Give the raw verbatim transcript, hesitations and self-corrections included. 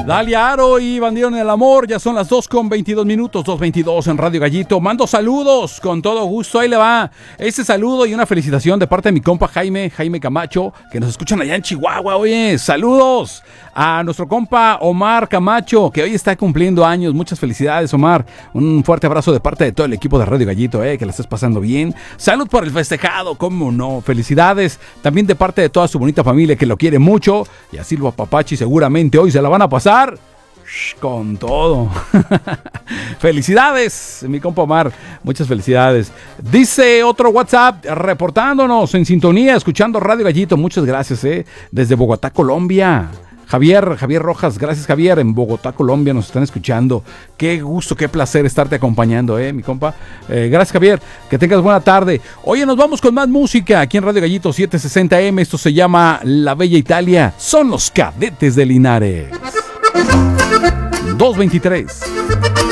Dalia Aro y Bandido en el Amor, ya son las dos con veintidós minutos, dos veintidós en Radio Gallito. Mando saludos con todo gusto, ahí le va. Ese saludo y una felicitación de parte de mi compa Jaime, Jaime Camacho, que nos escuchan allá en Chihuahua. Oye, saludos a nuestro compa Omar Camacho, que hoy está cumpliendo años. Muchas felicidades, Omar. Un fuerte abrazo de parte de todo el equipo de Radio Gallito, eh, que la estés pasando bien. Salud por el festejado, cómo no. Felicidades también de parte de toda su bonita familia que lo quiere mucho. Y a Silva Papachi seguramente hoy se la van a pasar con todo. Felicidades, mi compa Omar. Muchas felicidades. Dice otro WhatsApp, reportándonos en sintonía, escuchando Radio Gallito. Muchas gracias, eh. Desde Bogotá, Colombia. Javier, Javier Rojas, gracias Javier, en Bogotá, Colombia, nos están escuchando. Qué gusto, qué placer estarte acompañando, eh, mi compa. Eh, gracias Javier, que tengas buena tarde. Oye, nos vamos con más música aquí en Radio Gallito setecientos sesenta eme. Esto se llama La Bella Italia. Son los Cadetes de Linares. dos veintitrés.